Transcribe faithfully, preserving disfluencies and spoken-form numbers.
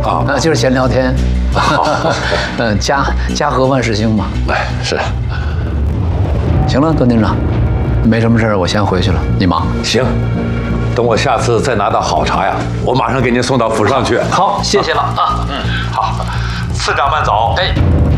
啊， 啊，就是闲聊天。嗯，家家和万事兴嘛。 哎，是。 行了，段厅长，没什么事儿，我先回去了，你忙。 行，等我下次再拿到好茶呀，我马上给您送到府上去。 好，谢谢了啊。 嗯，好，次长慢走。 哎。